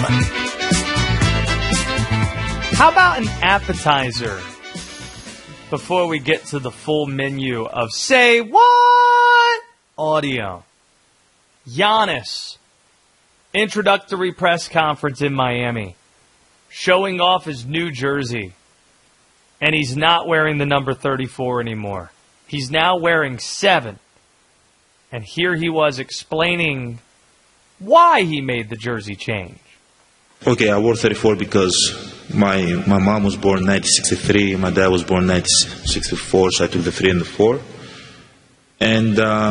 How about an appetizer before we get to the full menu of Say What audio? Giannis, introductory press conference in Miami, showing off his new jersey, and he's not wearing the number 34 anymore. He's now wearing 7. And here he was explaining why he made the jersey change. Okay, I wore 34 because my mom was born 1963, my dad was born 1964, so I took the 3 and the 4. And